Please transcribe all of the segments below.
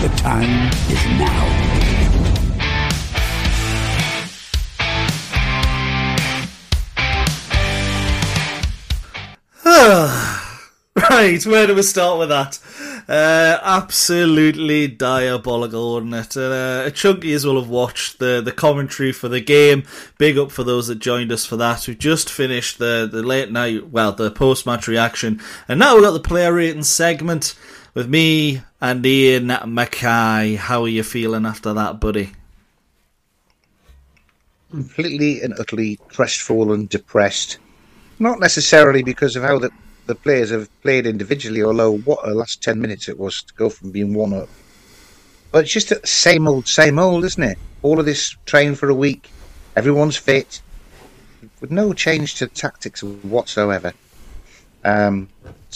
The time is now. Right, where do we start with that? Absolutely diabolical, wasn't it? Chunkies will have watched the commentary for the game. Big up for those that joined us for that. We've just finished the late night, the post-match reaction. And now we've got the player rating segment with me and Ian Mackay. How are you feeling after that, buddy? Completely and utterly crestfallen, depressed. Not necessarily because of how the players have played individually, although what a last 10 minutes it was to go from being 1-up. But it's just the same old, isn't it? All of this train for a week, everyone's fit, with no change to tactics whatsoever. For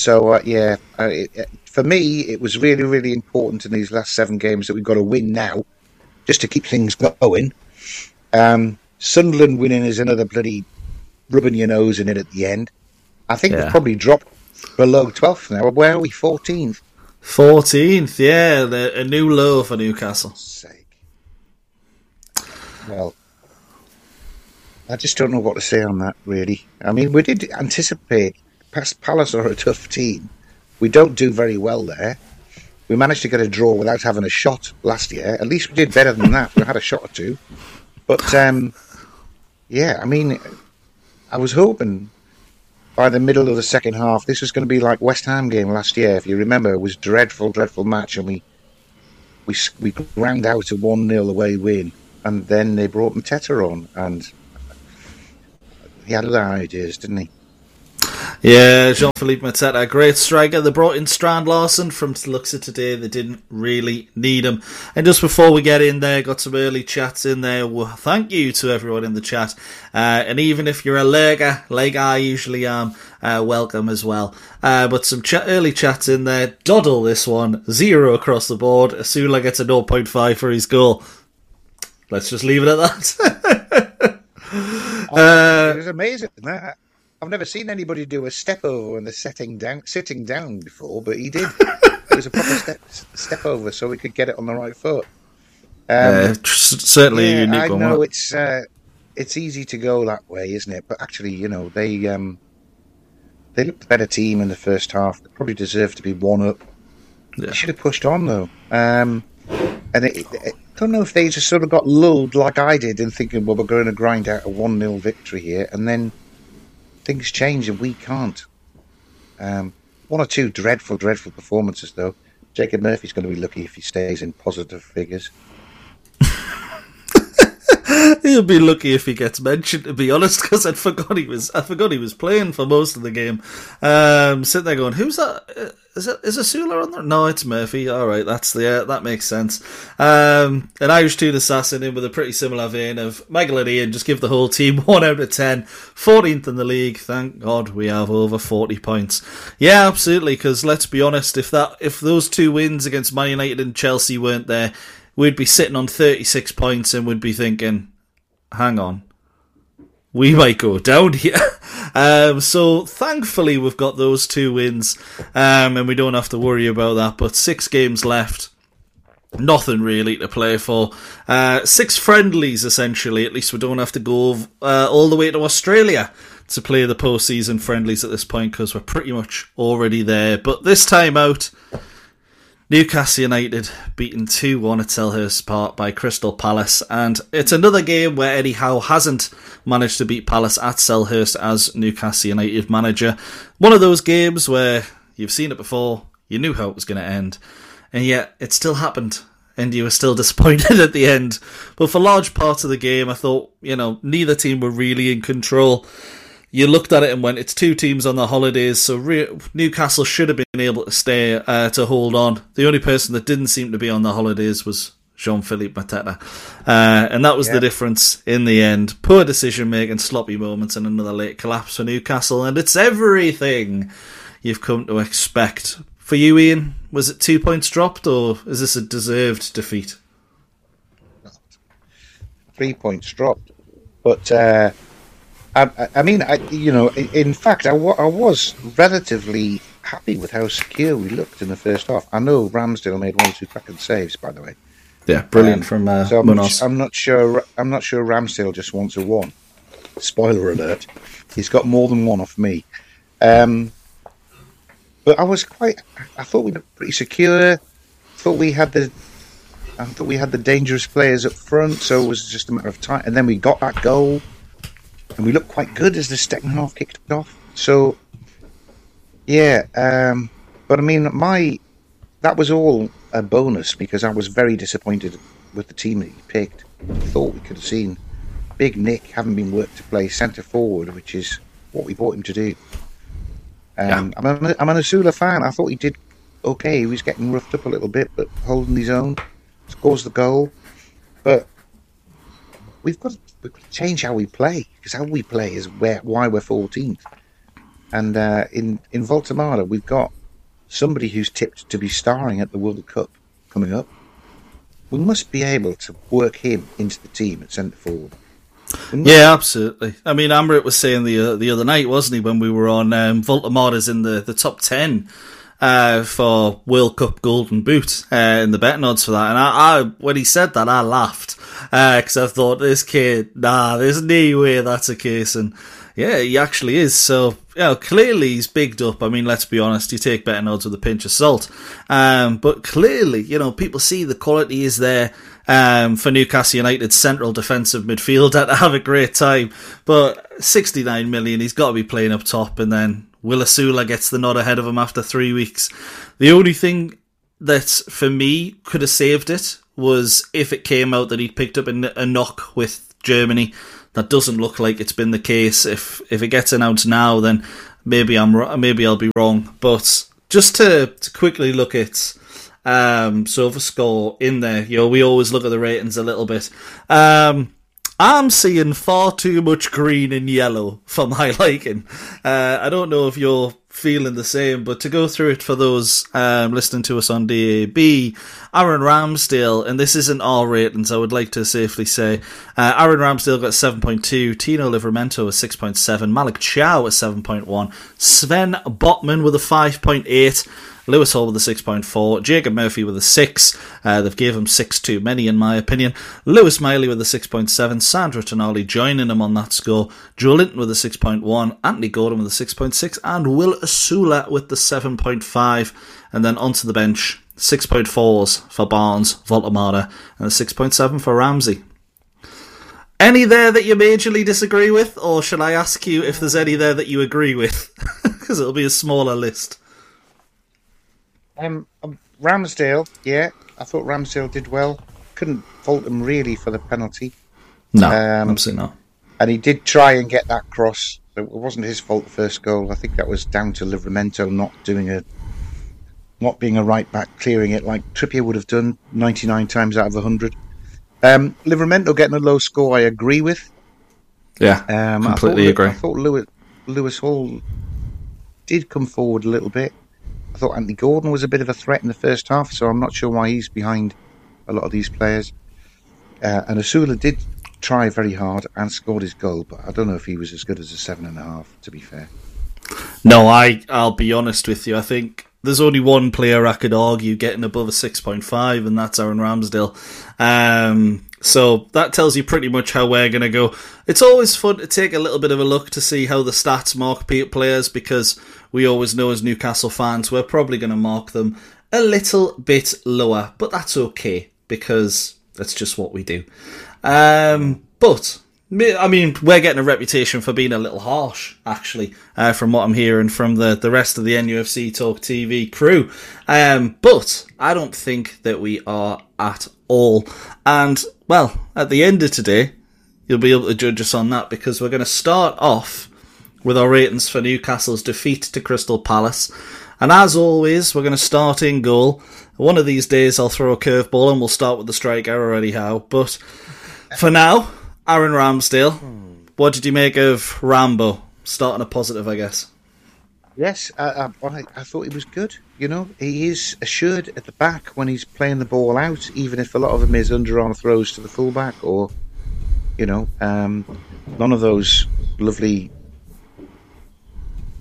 me, it was really, really important in these last 7 games that we've got to win now, just to keep things going. Sunderland winning is another bloody rubbing your nose in it at the end. I think we've probably dropped below 12th now. Where are we? 14th? 14th, yeah. A new low for Newcastle. Well, I just don't know what to say on that, really. I mean, we did anticipate Palace are a tough team. We don't do very well there. We managed to get a draw without having a shot last year. At least we did better than that. We had a shot or two. But, I mean, I was hoping by the middle of the second half, this was going to be like West Ham game last year. If you remember, it was a dreadful match, and we ground out a 1-0 away win, and then they brought Mateta on, and he had other ideas, didn't he? Yeah, Jean-Philippe Mateta, a great striker. They brought in Strand Larsen from Luxor today. They didn't really need him. And just before we get in there, got some early chats in there. Well, thank you to everyone in the chat. And even if you're a lurker, like I usually am, welcome as well. But some early chats in there. Doddle this one. 0 across the board. Asula gets a 0.5 for his goal. Let's just leave it at that. It was amazing, that. I've never seen anybody do a step over and the sitting down before, but he did. It was a proper step over, so we could get it on the right foot. Certainly a unique one. I know it's easy to go that way, isn't it? But actually, they looked the better team in the first half. They probably deserved to be 1-up. Yeah. They should have pushed on though. And I don't know if they just sort of got lulled like I did in thinking, well, we're going to grind out a 1-0 victory here, and then things change and we can't. 1 or 2 dreadful performances, though. Jacob Murphy's going to be lucky if he stays in positive figures. He'll be lucky if he gets mentioned, to be honest, because I forgot he was playing for most of the game. Sitting there going, who's that? Is Asula on there? No, it's Murphy. All right, that makes sense. An Irish Toon Assassin in with a pretty similar vein of Michael and Ian. Just give the whole team 1 out of 10. 14th in the league. Thank God we have over 40 points. Yeah, absolutely. Because let's be honest, if those 2 wins against Man United and Chelsea weren't there, we'd be sitting on 36 points and we'd be thinking, hang on, we might go down here. So thankfully we've got those 2 wins, and we don't have to worry about that. But 6 games left, nothing really to play for. 6 friendlies essentially. At least we don't have to go all the way to Australia to play the postseason friendlies at this point, because we're pretty much already there. But this time out, Newcastle United beaten 2-1 at Selhurst Park by Crystal Palace, and it's another game where Eddie Howe hasn't managed to beat Palace at Selhurst as Newcastle United manager. One of those games where you've seen it before, you knew how it was going to end, and yet it still happened, and you were still disappointed at the end. But for large parts of the game, I thought, neither team were really in control. You looked at it and went, it's 2 teams on their holidays, so Newcastle should have been able to stay, to hold on. The only person that didn't seem to be on their holidays was Jean-Philippe Mateta. And that was the difference in the end. Poor decision-making, sloppy moments, and another late collapse for Newcastle. And it's everything you've come to expect. For you, Ian, was it 2 points dropped, or is this a deserved defeat? 3 points dropped. But in fact, I was relatively happy with how secure we looked in the first half. I know Ramsdale made 1 or 2 cracking saves, by the way. Yeah, brilliant from so Munoz. I'm not sure Ramsdale just wants a 1. Spoiler alert: he's got more than 1 off me. But I thought we looked pretty secure. I thought we had the dangerous players up front, so it was just a matter of time. And then we got that goal, and we looked quite good as the second half kicked off. So, yeah. But I mean, that was all a bonus because I was very disappointed with the team that he picked. I thought we could have seen Big Nick having been worked to play centre forward, which is what we bought him to do. I'm an Osula fan. I thought he did okay. He was getting roughed up a little bit, but holding his own. Scores the goal. But we've got to change how we play, because how we play is why we're 14th. And in Voltemada, we've got somebody who's tipped to be starring at the World Cup coming up. We must be able to work him into the team at centre forward. Yeah, absolutely. I mean, Amrit was saying the other night, wasn't he, when we were on Voltemada's in the top 10 for World Cup Golden Boot in the betting odds for that. And I when he said that, I laughed because I thought, this kid, there's no way that's a case. And yeah, he actually is. So, clearly he's bigged up. I mean, let's be honest, you take betting odds with a pinch of salt. But clearly, people see the quality is there for Newcastle United's central defensive midfielder to have a great time. But 69 million, he's got to be playing up top, and then Will Osula gets the nod ahead of him after 3 weeks. The only thing that, for me, could have saved it was if it came out that he'd picked up a knock with Germany. That doesn't look like it's been the case. If it gets announced now, then maybe I'll be wrong. But just to quickly look at SofaScore in there, we always look at the ratings a little bit. I'm seeing far too much green and yellow for my liking. I don't know if you're feeling the same, but to go through it for those listening to us on DAB, Aaron Ramsdale, and this isn't our ratings, I would like to safely say, Aaron Ramsdale got 7.2, Tino Livramento a 6.7, Malik Chow a 7.1, Sven Botman with a 5.8, Lewis Hall with a 6.4, Jacob Murphy with a 6. They've gave him 6 too many, in my opinion. Lewis Miley with a 6.7, Sandro Tonali joining him on that score, Joe Linton with a 6.1, Anthony Gordon with a 6.6, and Will Osula with the 7.5. And then onto the bench, 6.4s for Barnes, Voltemada, and a 6.7 for Ramsey. Any there that you majorly disagree with, or shall I ask you if there's any there that you agree with? Because it'll be a smaller list. Ramsdale, yeah, I thought Ramsdale did well. Couldn't fault him really for the penalty. No, absolutely not. And he did try and get that cross. It wasn't his fault, the first goal. I think that was down to Livramento not being a right back, clearing it like Trippier would have done 99 times out of 100. Livramento getting a low score, I agree with. Yeah, completely agree. I thought Lewis Hall did come forward a little bit. I thought Anthony Gordon was a bit of a threat in the first half, so I'm not sure why he's behind a lot of these players. And Osula did try very hard and scored his goal, but I don't know if he was as good as a 7.5, to be fair. No, I'll be honest with you. I think there's only one player I could argue getting above a 6.5, and that's Aaron Ramsdale. So that tells you pretty much how we're going to go. It's always fun to take a little bit of a look to see how the stats mark players, because we always know as Newcastle fans we're probably going to mark them a little bit lower, but that's okay because that's just what we do. But I mean, we're getting a reputation for being a little harsh, actually, from what I'm hearing from the rest of the NUFC Talk TV crew. But I don't think that we are at all. And, well, at the end of today, you'll be able to judge us on that, because we're going to start off with our ratings for Newcastle's defeat to Crystal Palace. And as always, we're going to start in goal. One of these days I'll throw a curveball and we'll start with the striker anyhow. But for now, Aaron Ramsdale, what did you make of Rambo? Starting a positive, I guess. Yes, I thought he was good. He is assured at the back when he's playing the ball out, even if a lot of them is underarm throws to the fullback, or none of those lovely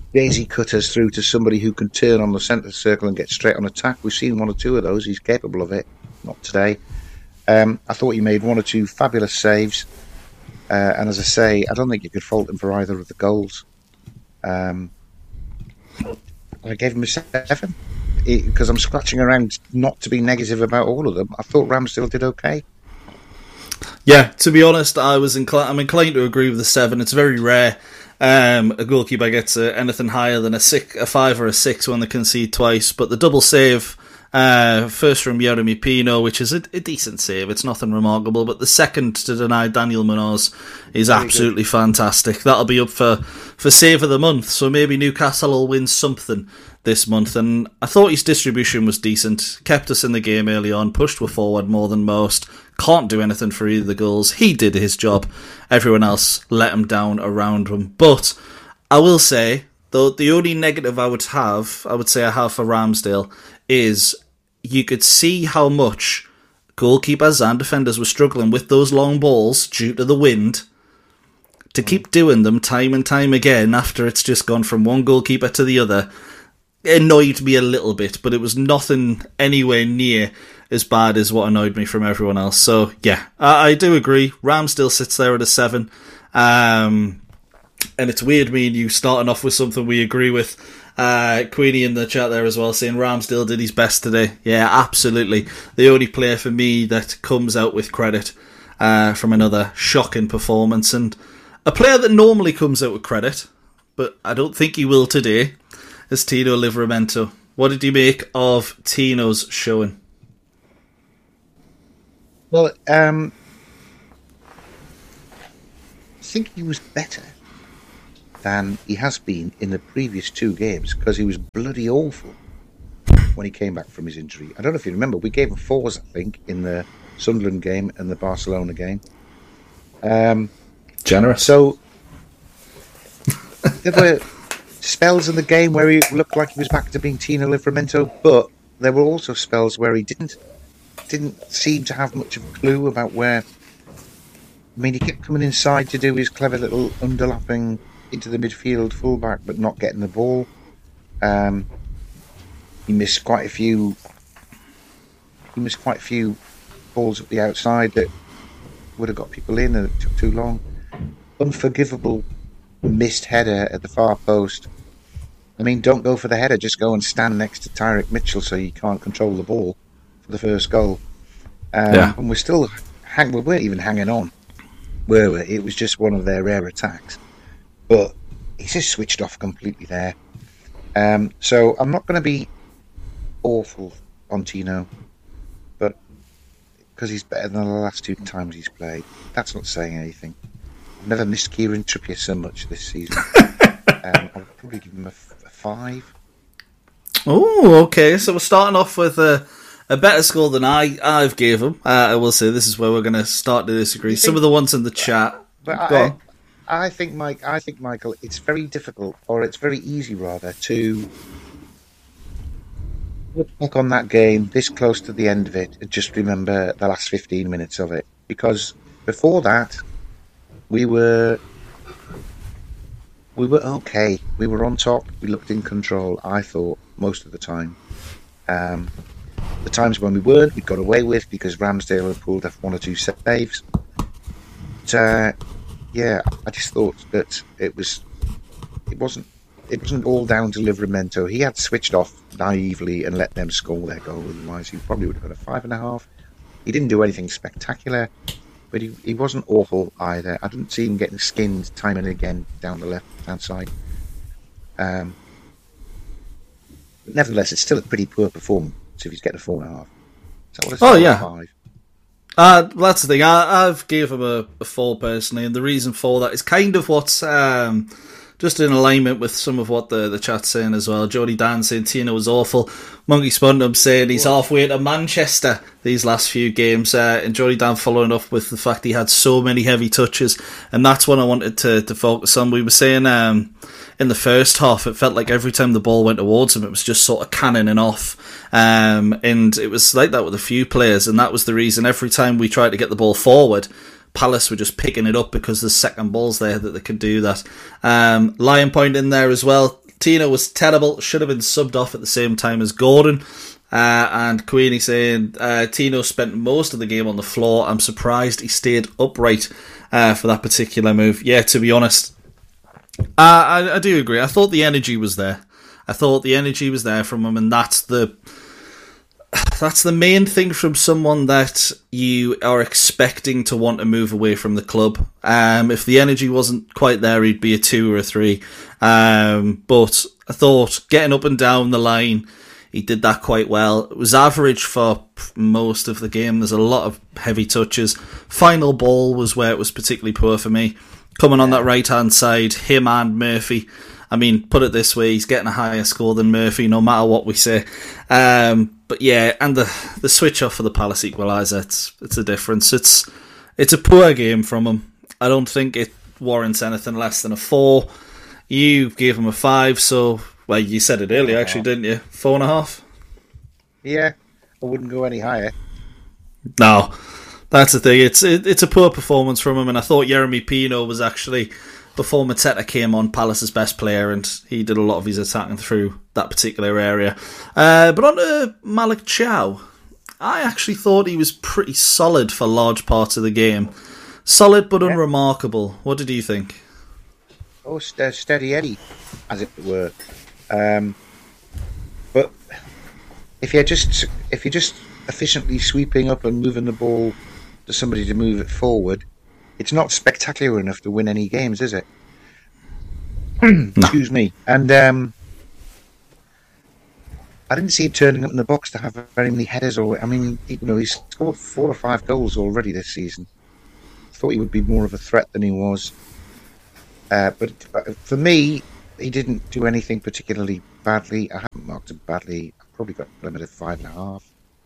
daisy cutters through to somebody who can turn on the centre circle and get straight on attack. We've seen one or two of those. He's capable of it. Not today. I thought he made one or two fabulous saves. And as I say, I don't think you could fault him for either of the goals. I gave him a 7 because I'm scratching around not to be negative about all of them. I thought Ramsdale did okay. Yeah, to be honest, I'm inclined to agree with the 7. It's very rare a goalkeeper gets anything higher than a 5 or a 6 when they concede twice. But the double save, first from Yeremy Pino, which is a decent save. It's nothing remarkable. But the second to deny Daniel Munoz is absolutely fantastic. That'll be up for save of the month. So maybe Newcastle will win something this month. And I thought his distribution was decent. Kept us in the game early on. Pushed us forward more than most. Can't do anything for either of the goals. He did his job. Everyone else let him down around him. But I will say, though, the only negative I would say I have for Ramsdale is you could see how much goalkeepers and defenders were struggling with those long balls due to the wind to keep doing them time and time again after it's just gone from one goalkeeper to the other. It annoyed me a little bit, but it was nothing anywhere near as bad as what annoyed me from everyone else. So, yeah, I do agree. Ramsdale sits there at a 7. And it's weird me and you starting off with something we agree with. Queenie in the chat there as well saying Ramsdale did his best today. Yeah, absolutely. The only player for me that comes out with credit from another shocking performance. And a player that normally comes out with credit, but I don't think he will today, is Tino Livramento. What did you make of Tino's showing? Well, I think he was better than he has been in the previous 2 games because he was bloody awful when he came back from his injury. I don't know if you remember, we gave him 4s, I think, in the Sunderland game and the Barcelona game. Generous. So there were spells in the game where he looked like he was back to being Tino Livramento, but there were also spells where he didn't seem to have much of a clue about where. I mean, he kept coming inside to do his clever little underlapping into the midfield fullback, but not getting the ball. He missed quite a few. Balls at the outside that would have got people in, and it took too long. Unforgivable missed header at the far post. I mean, don't go for the header, just go and stand next to Tyrick Mitchell so you can't control the ball for the first goal. And we're still we weren't even hanging on, were we? It was just one of their rare attacks. But he's just switched off completely there. So I'm not going to be awful on Tino, but because he's better than the last 2 times he's played, that's not saying anything. I've never missed Kieran Trippier so much this season. I'll probably give him a 5. Oh, okay. So we're starting off with a better score than I've gave him. I will say this is where we're going to start to disagree. Some of the ones in the chat. But I think, Michael, it's very difficult, or it's very easy rather, to look back on that game this close to the end of it and just remember the last 15 minutes of it, because before that we were okay. We were on top. We looked in control, I thought, most of the time. The times when we weren't, we got away with because Ramsdale had pulled off 1 or 2 saves. But, yeah, I just thought that it wasn't all down to Livramento. He had switched off naively and let them score their goal. Otherwise, he probably would have got a 5.5. He didn't do anything spectacular, but he wasn't awful either. I didn't see him getting skinned time and again down the left-hand side. But nevertheless, it's still a pretty poor performance if he's getting a 4.5. Is that what it's 5? That's the thing. I've gave him a 4 personally, and the reason for that is kind of what's just in alignment with some of what the chat's saying as well. Jody Dan saying Tino was awful. Monkey Spundum saying he's halfway to Manchester these last few games. And Jody Dan following up with the fact he had so many heavy touches, and that's what I wanted to focus on. We were saying in the first half, it felt like every time the ball went towards him, it was just sort of cannoning off. And it was like that with a few players, and that was the reason every time we tried to get the ball forward, Palace were just picking it up because there's second balls there that they could do that. Lion Point in there as well. Tino was terrible, should have been subbed off at the same time as Gordon. And Queenie saying Tino spent most of the game on the floor. I'm surprised he stayed upright for that particular move. Yeah, to be honest, I do agree. I thought the energy was there. From him, and that's the main thing from someone that you are expecting to want to move away from the club. If the energy wasn't quite there, he'd be a 2 or a 3. But I thought getting up and down the line, he did that quite well. It was average for most of the game. There's a lot of heavy touches. Final ball was where it was particularly poor for me. Coming on that right-hand side, him and Murphy. I mean, put it this way, he's getting a higher score than Murphy, no matter what we say. But yeah, and the switch off for the Palace equaliser, it's a difference. It's a poor game from him. I don't think it warrants anything less than a 4. You gave him a 5, so... Well, you said it earlier, actually, didn't you? 4.5? Yeah, I wouldn't go any higher. No, that's the thing. It's a poor performance from him, and I thought Yeremy Pino was actually, before Mateta came on, Palace's best player, and he did a lot of his attacking through that particular area. But on to Malik Chow, I actually thought he was pretty solid for large parts of the game. Solid but unremarkable. What did you think? Oh, steady Eddie, as it were. But if you're just efficiently sweeping up and moving the ball to somebody to move it forward, it's not spectacular enough to win any games, is it? Excuse me. And I didn't see him turning up in the box to have very many headers. I mean, he's scored 4 or 5 goals already this season. I thought he would be more of a threat than he was. But for me, he didn't do anything particularly badly. I haven't marked him badly. I've probably got him at a 5.5.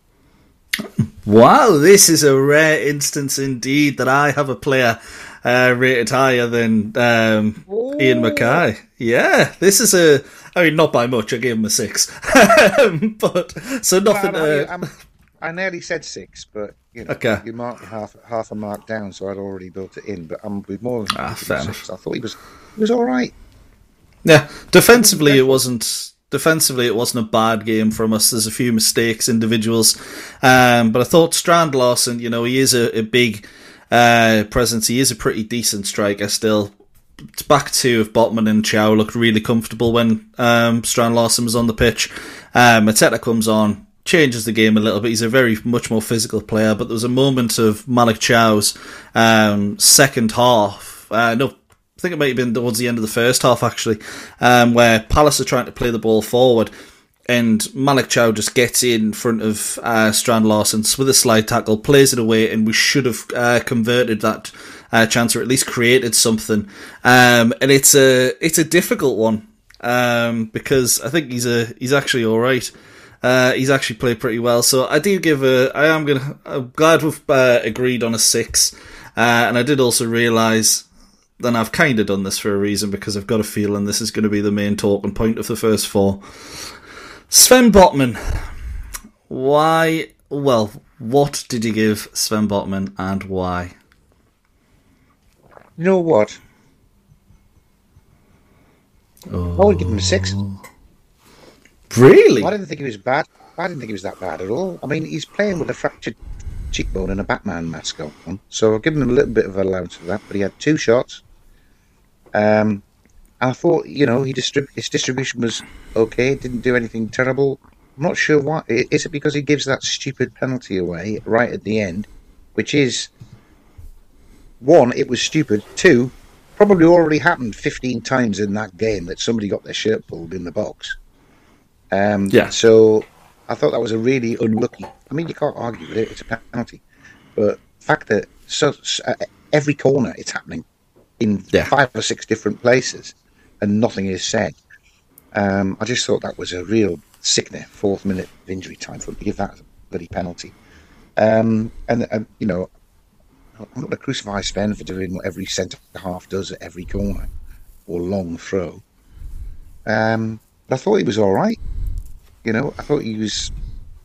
Wow, this is a rare instance indeed that I have a player rated higher than Ian Mackay. Yeah, this is I mean, not by much. I gave him a 6. But so nothing. I nearly said 6, but okay. You marked me half a mark down, so I'd already built it in. But I'm with more than 6. I thought he was all right. Yeah, defensively it wasn't a bad game from us. There's a few mistakes, individuals, but I thought Strand Larsen, he is a big presence. He is a pretty decent striker still. It's back 2 of Botman and Chow looked really comfortable when Strand Larsen was on the pitch. Mateta comes on, changes the game a little bit. He's a very much more physical player, but there was a moment of Malik Chow's second half. I think it might have been towards the end of the first half, actually, where Palace are trying to play the ball forward, and Malik Chow just gets in front of Strand Larsen with a slide tackle, plays it away, and we should have converted that chance, or at least created something. And it's a difficult one because I think he's actually all right. He's actually played pretty well, so I do give I'm glad we've agreed on a 6, and I did also realise. Then I've kind of done this for a reason, because I've got a feeling this is going to be the main talking point of the first 4. Sven Botman. Why? Well, what did you give Sven Botman and why? You know what? I would give him a 6. Really? I didn't think he was bad. I didn't think he was that bad at all. I mean, he's playing with a fractured cheekbone and a Batman mask on, so I'll give him a little bit of allowance for that. But he had 2 shots. I thought, his distribution was okay. Didn't do anything terrible. I'm not sure why. Is it because he gives that stupid penalty away right at the end, which is 1, it was stupid. 2, probably already happened 15 times in that game that somebody got their shirt pulled in the box. So I thought that was a really unlucky. I mean, you can't argue with it. It's a penalty, but the fact that every corner it's happening in 5 or 6 different places and nothing is said. I just thought that was a real sickener. 4th minute of injury time for him to give that as a bloody penalty. And I'm not going to crucify Sven for doing what every centre half does at every corner or long throw. But I thought he was all right. I thought he was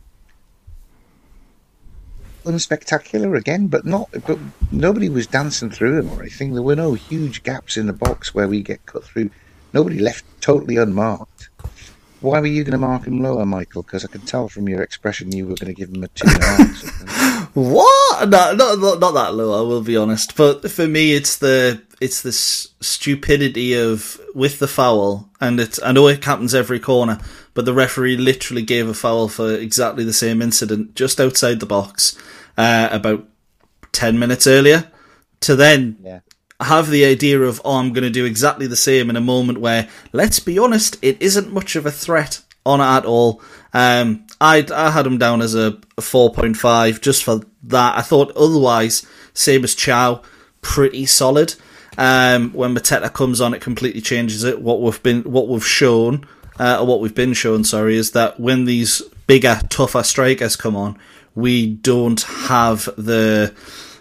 unspectacular again, but nobody was dancing through him or anything. There were no huge gaps in the box where we get cut through. Nobody left totally unmarked. Why were you going to mark him lower, Michael? Because I can tell from your expression you were going to give him a 2.5 or something. What? No, not that low, I will be honest. But for me, it's the stupidity of with the foul, and I know it happens every corner, but the referee literally gave a foul for exactly the same incident just outside the box about 10 minutes earlier, to then have the idea of, I'm going to do exactly the same in a moment where, let's be honest, it isn't much of a threat on it at all. I had him down as a 4.5 just for that. I thought otherwise, same as Chow, pretty solid. When Mateta comes on, it completely changes it. What we've been shown, is that when these bigger, tougher strikers come on, we don't have the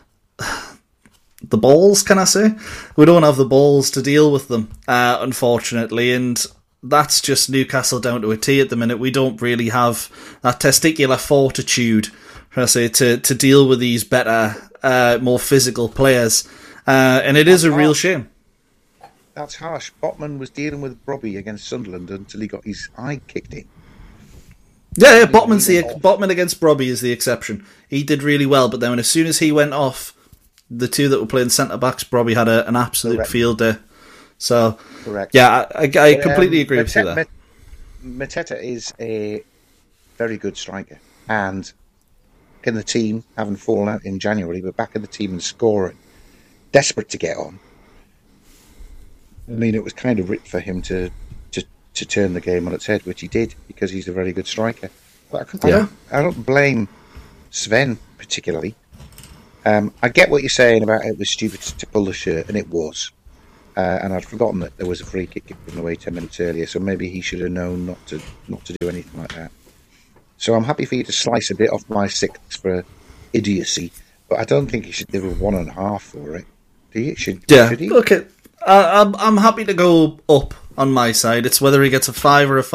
balls, can I say? We don't have the balls to deal with them, unfortunately, and that's just Newcastle down to a T at the minute. We don't really have that testicular fortitude, can I say, to deal with these better, more physical players, and it is a real shame. That's harsh. Botman was dealing with Robbie against Sunderland until he got his eye kicked in. Yeah, Botman against Robbie is the exception. He did really well, but then as soon as he went off, the two that were playing centre-backs, Robbie had an absolute field day. So, correct. Yeah, I completely agree with you there. Mateta is a very good striker, and in the team, having fallen out in January, but back in the team and scoring, desperate to get on. I mean, it was kind of ripped for him to turn the game on its head, which he did, because he's a very good striker. But I don't blame Sven particularly. I get what you're saying about it was stupid to pull the shirt, and it was. And I'd forgotten that there was a free kick given away 10 minutes earlier, so maybe he should have known not to do anything like that. So I'm happy for you to slice a bit off my 6 for idiocy, but I don't think you should give a 1.5 for it. Do you? Should he? Okay. I'm happy to go up on my side. It's whether he gets a 5 or a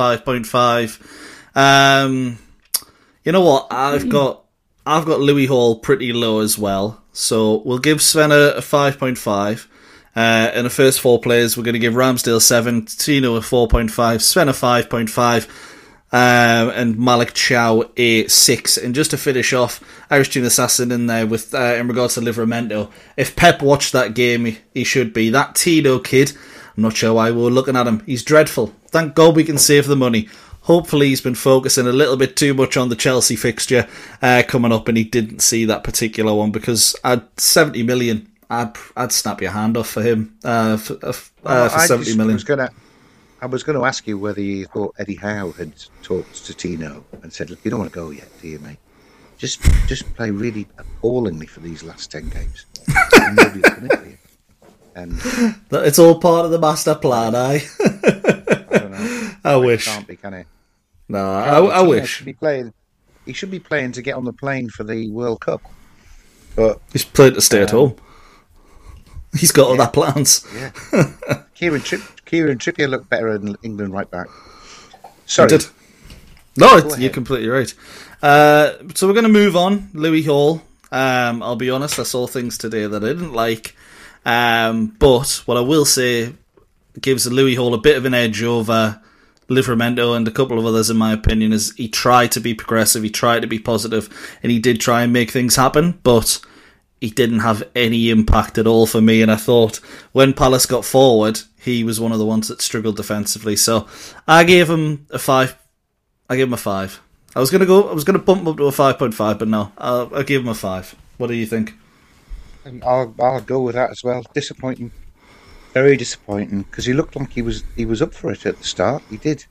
5.5. You know what? I've got Louis Hall pretty low as well, so we'll give Sven a 5.5. In the first 4 players, we're going to give Ramsdale 7, Tino a 4.5, Sven a 5.5, and Malik Chow a 6. And just to finish off, Irish Tune Assassin in there with in regards to Livramento. If Pep watched that game, he should be. That Tino kid, I'm not sure why we were looking at him. He's dreadful. Thank God we can save the money. Hopefully he's been focusing a little bit too much on the Chelsea fixture coming up, and he didn't see that particular one, because at 70 million, I'd snap your hand off for him for 70 million. I was going to ask you whether you thought Eddie Howe had talked to Tino and said, "Look, you don't want to go yet, do you, mate? Just play really appallingly for these last 10 games." And nobody's done it for you. And it's all part of the master plan, I don't know. I wish. Can't be, can it? No, I wish. He should be playing to get on the plane for the World Cup. But he's playing to stay at home. He's got all that plans. Yeah. Kieran Trippier looked better in England right back. Sorry. He did. No, you're completely right. So we're going to move on. Louis Hall. I'll be honest, I saw things today that I didn't like. But what I will say gives Louis Hall a bit of an edge over Livramento and a couple of others, in my opinion, is he tried to be progressive, he tried to be positive, and he did try and make things happen, but he didn't have any impact at all for me. And I thought when Palace got forward, he was one of the ones that struggled defensively. So I gave him a 5. I gave him a 5. I was going to bump him up to a 5.5, but no, I'll give him a 5. What do you think? I'll go with that as well. Disappointing, very disappointing, because he looked like he was up for it at the start. He did.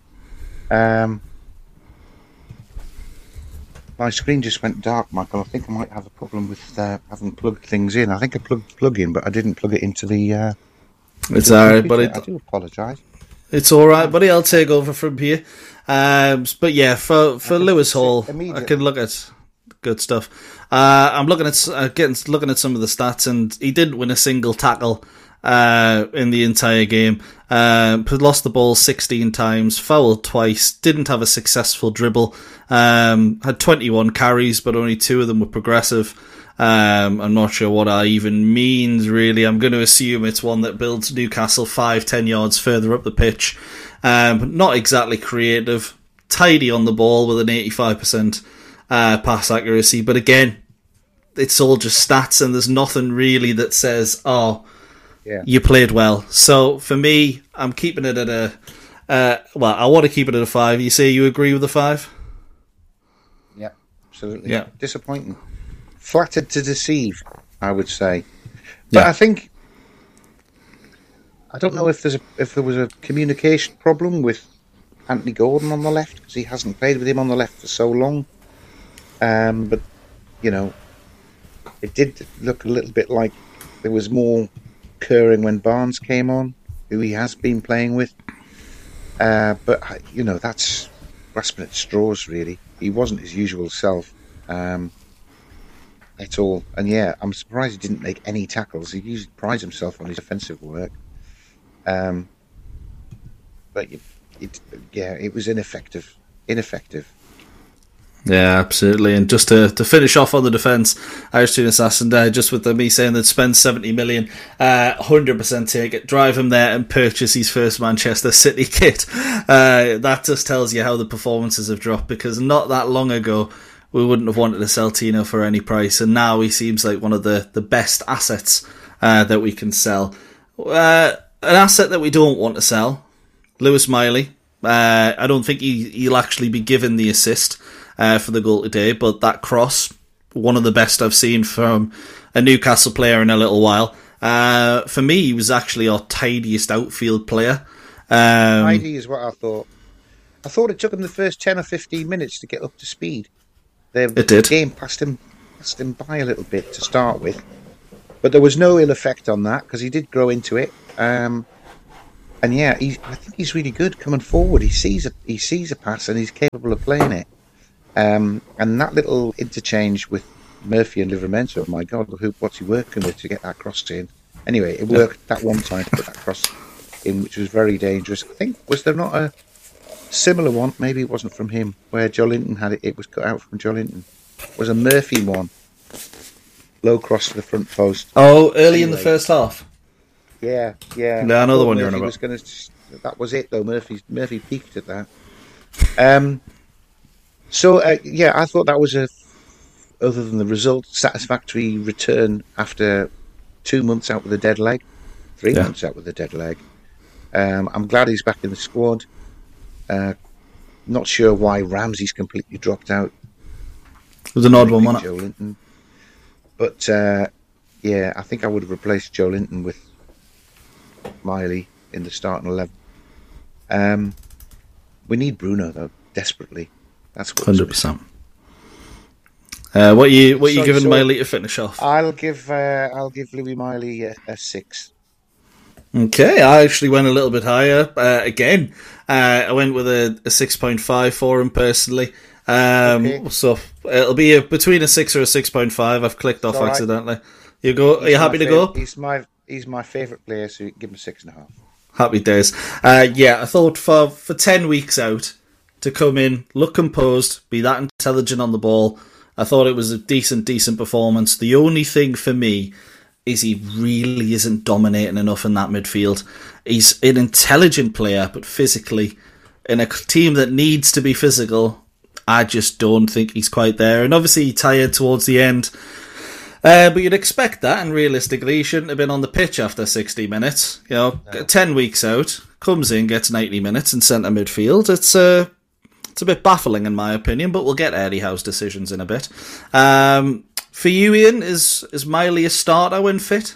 My screen just went dark, Michael. I think I might have a problem with having plugged things in. I think I plugged the plug in, but I didn't plug it into the. It's alright, buddy. I do apologise. It's alright, buddy. I'll take over from here. But yeah, for Lewis Hall, I can look at good stuff. I'm looking at some of the stats, and he didn't win a single tackle in the entire game. Lost the ball 16 times, fouled twice, didn't have a successful dribble, had 21 carries, but only 2 of them were progressive. I'm not sure what that even means, really. I'm going to assume it's one that builds Newcastle 5-10 yards further up the pitch. Not exactly creative. Tidy on the ball with an 85% pass accuracy. But again, it's all just stats, and there's nothing really that says, you played well. So for me, I'm keeping it at a... I want to keep it at a 5. You say you agree with the 5? Yeah, absolutely. Yeah. Disappointing. Flattered to deceive, I would say. But I think, I don't know if there was a communication problem with Anthony Gordon on the left, because he hasn't played with him on the left for so long. But it did look a little bit like there was more occurring when Barnes came on, who he has been playing with. But that's grasping at straws, really. He wasn't his usual self. At all. And I'm surprised he didn't make any tackles. He usually prides himself on his offensive work. But it was ineffective. Yeah, absolutely. And just to finish off on the defence, Irish Tune Assassin there, just with me saying that spend 70 million, 100% take it, drive him there and purchase his first Manchester City kit. That just tells you how the performances have dropped, because not that long ago we wouldn't have wanted to sell Tino for any price, and now he seems like one of the best assets that we can sell. An asset that we don't want to sell, Lewis Miley. I don't think he'll actually be given the assist for the goal today, but that cross, one of the best I've seen from a Newcastle player in a little while. For me, he was actually our tidiest outfield player. Tidy is what I thought. I thought it took him the first 10 or 15 minutes to get up to speed. It did. The game passed him by a little bit to start with, but there was no ill effect on that, because he did grow into it. I think he's really good coming forward. He sees a pass and he's capable of playing it. And that little interchange with Murphy and Livramento, my God, what's he working with to get that cross in? Anyway, it worked that one time to put that cross in, which was very dangerous. I think, was there not a similar one? Maybe it wasn't from him, where Joe Linton had it. It was cut out from Joe Linton. It was a Murphy one. Low cross to the front post. Oh, early in the first half. Yeah. No, another one you're on about. That was it, though. Murphy peaked at that. I thought that was other than the result, satisfactory return after 2 months out with a dead leg, 3 months out with a dead leg. I'm glad he's back in the squad. Not sure why Ramsey's completely dropped out. It was an odd one, wasn't it? Joe Linton. But I think I would have replaced Joe Linton with Miley in the starting 11. We need Bruno, though, desperately. That's what 100%. What you giving Miley to finish off? I'll give Louis Miley a 6. Okay, I actually went a little bit higher. Again, I went with a 6.5 for him personally. Okay. So it'll be between a 6 or a 6.5. I've clicked off accidentally. You go. Are you happy to go? He's my favourite player, so you can give him 6.5. Happy days. I thought for 10 weeks out to come in, look composed, be that intelligent on the ball. I thought it was a decent performance. The only thing for me is he really isn't dominating enough in that midfield. He's an intelligent player, but physically, in a team that needs to be physical, I just don't think he's quite there. And obviously he tired towards the end. But you'd expect that, and realistically he shouldn't have been on the pitch after 60 minutes. 10 weeks out, comes in, gets 90 minutes in centre midfield. It's a bit baffling in my opinion, but we'll get Eddie Howe's decisions in a bit. For you, Ian, is Miley a starter when fit?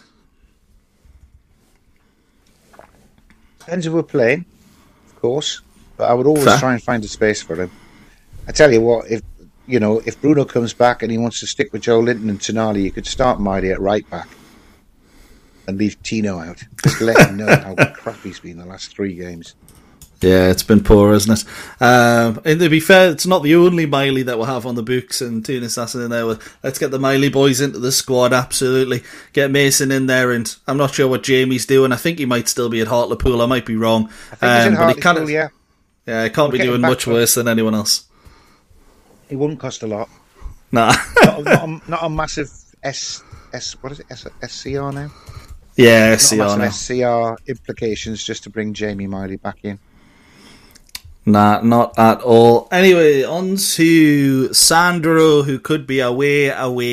Depends who we're playing, of course. But I would always try and find a space for him. I tell you what, if Bruno comes back and he wants to stick with Joe Linton and Tonali, you could start Miley at right back and leave Tino out. Just to let him know how crap he's been the last 3 games. Yeah, it's been poor, isn't it? And to be fair, it's not the only Miley that we'll have on the books, and Tune Assassin in there. Let's get the Miley boys into the squad, absolutely. Get Mason in there, and I'm not sure what Jamie's doing. I think he might still be at Hartlepool. I might be wrong. I think he's in Hartlepool, yeah. Yeah, he can't be doing much worse than anyone else. It wouldn't cost a lot. Nah. not a massive what is it? SCR now? Yeah, Not SCR a now. massive SCR implications just to bring Jamie Miley back in. Nah, not at all. Anyway, on to Sandro, who could be away.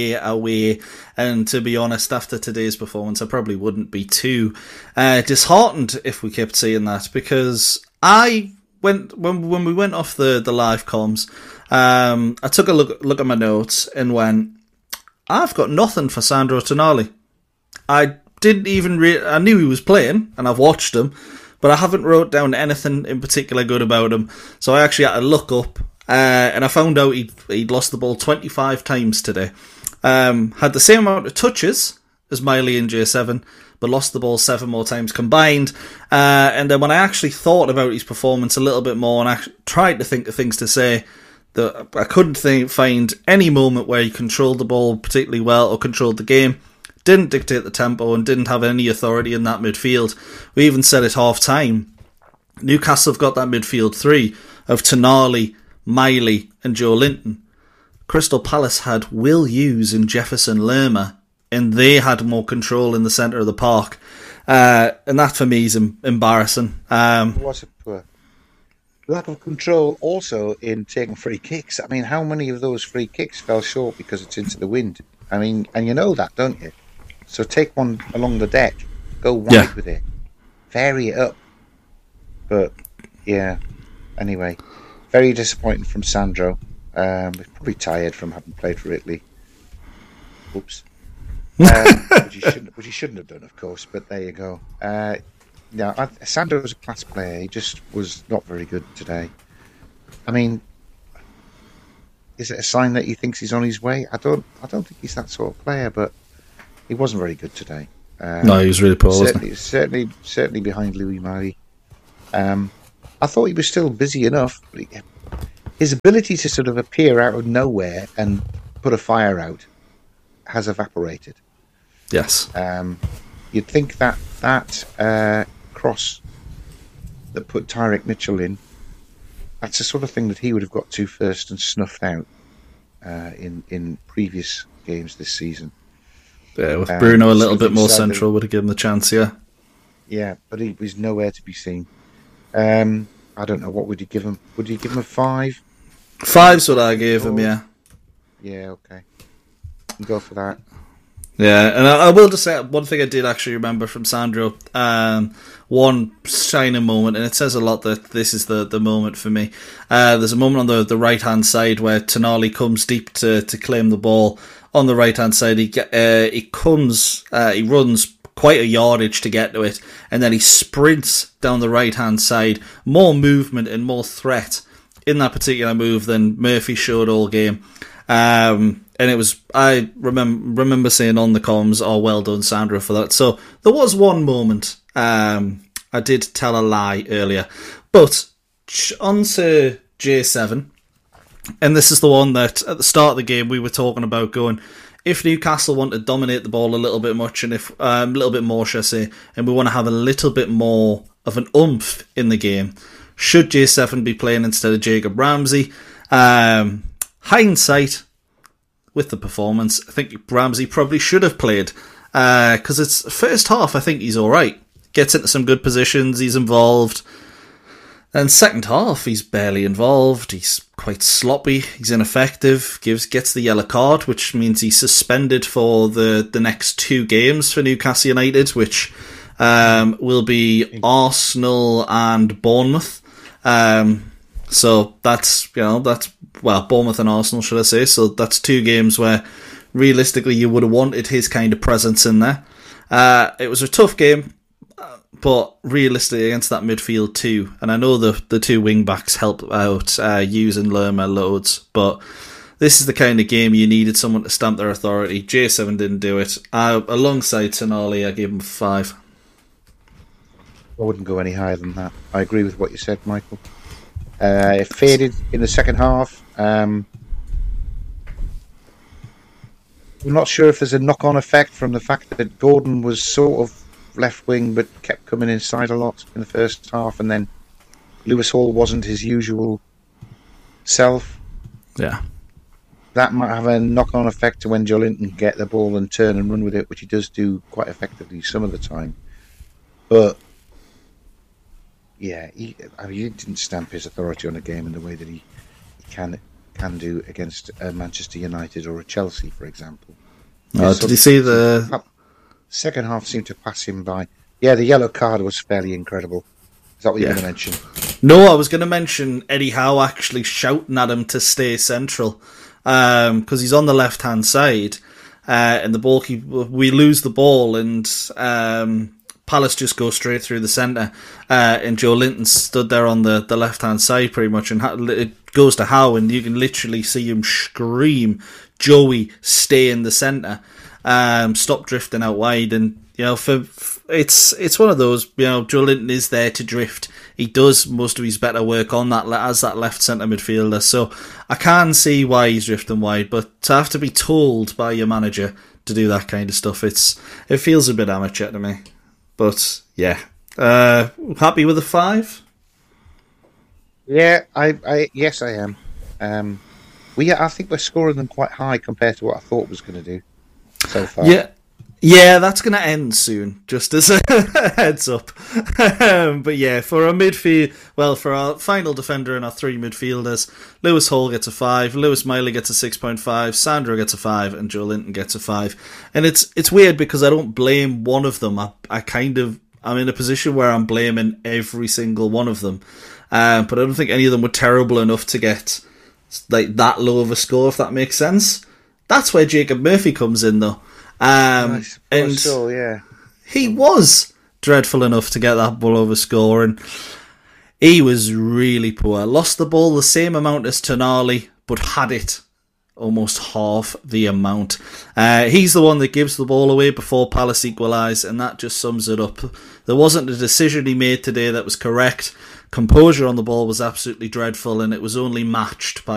And to be honest, after today's performance, I probably wouldn't be too disheartened if we kept seeing that, because when we went off the live comms, I took a look at my notes and went, I've got nothing for Sandro Tonali. I didn't even I knew he was playing, and I've watched him, but I haven't wrote down anything in particular good about him. So I actually had to look up, and I found out he'd lost the ball 25 times today. Had the same amount of touches as Miley and J7, but lost the ball 7 more times combined. And then when I actually thought about his performance a little bit more, and I tried to think of things to say, that I couldn't find any moment where he controlled the ball particularly well or controlled the game. Didn't dictate the tempo and didn't have any authority in that midfield. We even said at half time, Newcastle have got that midfield three of Tonali, Miley and Joe Linton. Crystal Palace had Will Hughes and Jefferson Lerma, and they had more control in the centre of the park. And that for me is embarrassing. Was it poor? Lack of control also in taking free kicks. I mean, how many of those free kicks fell short because it's into the wind? I mean, and you know that, don't you? So take one along the deck, go wide with it, vary it up. But yeah, anyway, very disappointing from Sandro. He's probably tired from having played for Italy. Oops. Which he shouldn't have done, of course. But there you go. Sandro was a class player. He just was not very good today. I mean, is it a sign that he thinks he's on his way? I don't think he's that sort of player, but he wasn't very good today. No, he was really poor, wasn't he? Certainly behind Louis Murray. I thought he was still busy enough, but his ability to sort of appear out of nowhere and put a fire out has evaporated. Yes. You'd think that cross that put Tyrick Mitchell in, that's the sort of thing that he would have got to first and snuffed out in previous games this season. Yeah, with Bruno a little bit more central would have given him the chance, yeah. Yeah, but he was nowhere to be seen. I don't know, what would you give him? Would you give him a 5? 5's what I gave him, yeah. Yeah, okay. You go for that. Yeah, and I will just say one thing I did actually remember from Sandro, one shining moment, and it says a lot that this is the moment for me. There's a moment on the right-hand side where Tonali comes deep to claim the ball. On the right-hand side, he runs quite a yardage to get to it, and then he sprints down the right-hand side. More movement and more threat in that particular move than Murphy showed all game. And it was, I remember saying on the comms, oh, well done, Sandro, for that. So there was one moment. I did tell a lie earlier. But on to J7. And this is the one that at the start of the game we were talking about going, if Newcastle want to dominate the ball a little bit much, and if a little bit more, should I say, and we want to have a little bit more of an oomph in the game, should J7 be playing instead of Jacob Ramsey? Hindsight, with the performance, I think Ramsey probably should have played, because it's first half, I think he's alright. Gets into some good positions, he's involved. And second half, he's barely involved, he's quite sloppy, he's ineffective, gets the yellow card, which means he's suspended for the next 2 games for Newcastle United, which will be Arsenal and Bournemouth. So that's Bournemouth and Arsenal, should I say. So that's 2 games where realistically you would have wanted his kind of presence in there. It was a tough game, but realistically against that midfield too, and I know the 2 wing backs help out using Lerma loads, but this is the kind of game you needed someone to stamp their authority. J7 didn't do it. Alongside Tonali, I gave him 5. I wouldn't go any higher than that. I agree with what you said, Michael. It faded in the second half. I'm not sure if there's a knock-on effect from the fact that Gordon was sort of left wing but kept coming inside a lot in the first half, and then Lewis Hall wasn't his usual self. Yeah. that might have a knock-on effect to when Joe Linton can get the ball and turn and run with it, which he does do quite effectively some of the time. But yeah, he didn't stamp his authority on a game in the way that he can do against a Manchester United or a Chelsea, for example. Did you see the second half seemed to pass him by? Yeah, the yellow card was fairly incredible. Is that what you were going to mention? No, I was going to mention Eddie Howe actually shouting at him to stay central because he's on the left-hand side and we lose the ball and Palace just go straight through the centre and Joe Linton stood there on the left-hand side pretty much and it goes to Howe and you can literally see him scream, Joey, stay in the centre, stop drifting out wide. And you know, it's one of those, you know, Joe Linton is there to drift. He does most of his better work on that as that left centre midfielder. So I can see why he's drifting wide, but to have to be told by your manager to do that kind of stuff, it feels a bit amateur to me. But yeah, happy with the 5? Yeah, yes, I am. I think we're scoring them quite high compared to what I thought was going to do so far. Yeah, that's going to end soon, just as a heads up. But yeah, for our for our final defender and our 3 midfielders, Lewis Hall gets a 5, Lewis Miley gets a 6.5, Sandro gets a 5, and Joe Linton gets a 5. And it's weird because I don't blame one of them. I'm in a position where I'm blaming every single one of them. But I don't think any of them were terrible enough to get like that low of a score, if that makes sense. That's where Jacob Murphy comes in, though. He was dreadful enough to get that ball over score, and he was really poor. Lost the ball the same amount as Tonali, but had it almost half the amount. He's the one that gives the ball away before Palace equalise, and that just sums it up. There wasn't a decision he made today that was correct. Composure on the ball was absolutely dreadful, and it was only matched by